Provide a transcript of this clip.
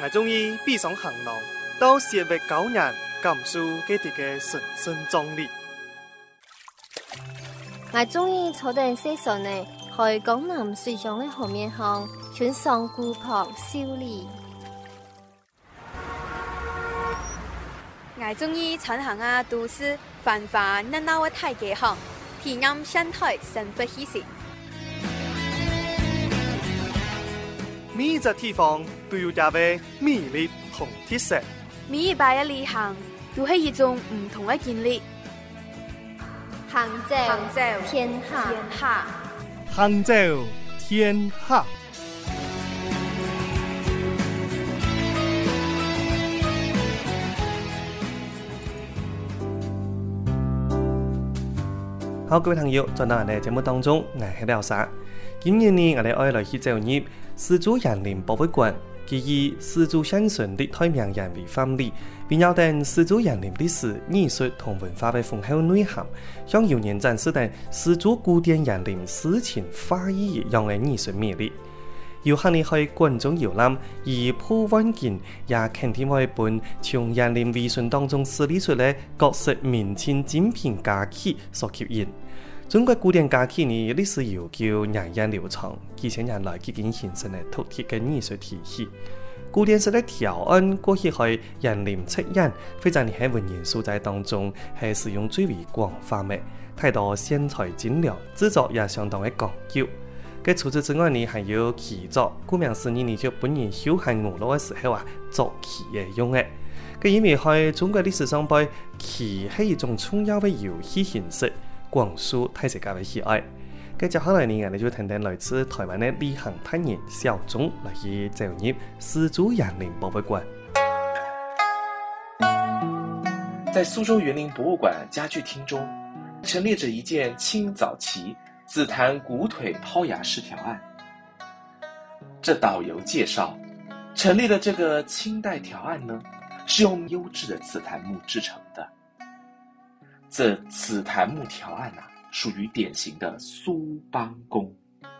我中意闭上行囊，到社会教人感受佢哋嘅神聖壯烈。 我中意坐定西船呢，去江南水上嘅河面上，穿上古朴秀麗。 我中意巡行啊都市繁華熱鬧嘅大街巷，體驗生態生活氣息。 每一個地方都有它嘅魅力同特色。 每一擺嘅旅行都係一種唔同嘅經歷。 杭州天下， 杭州天下。好，各位朋友，在我哋節目當中，我係廖沙。今年呢，我哋愛來去走入絲竹園林博物館，佢以絲竹先生歷代名人為範例，並有等絲竹園林歷史、藝術同文化嘅豐厚內涵，向遊人展示等絲竹古典園林詩情畫意一樣嘅藝術魅力。遊客呢去觀眾遊覽，而鋪灣景也肯定為本從園林微信當中梳理出嚟各式明清精品家具所吸引。中國古典家具呢歷史悠久，源遠流長，幾千年來已經形成了獨特嘅藝術體系。古典式的條案過去係園林漆染，非常喺文人素材當中係使用最為廣泛嘅，太多線材精良，製作也相當嘅講究。嘅除此之外呢，還有棋作，顧名思義呢就本人休閒娛樂嘅時候作棋嘅用嘅。嘅因為喺中國歷史上邊，棋係一種重要嘅遊戲形式。廣受大家嘅喜愛。跟接下來呢，我哋就聽聽來自台灣嘅旅行達人小鍾來去走入絲竹園林博物館。 在蘇州園林博物館家具廳中，陳列着一件清早期紫檀骨腿拋牙式條案。這導遊介紹，陳列的這個清代條案呢，是用優質的紫檀木製成的。這紫檀木條案屬於典型的蘇幫工。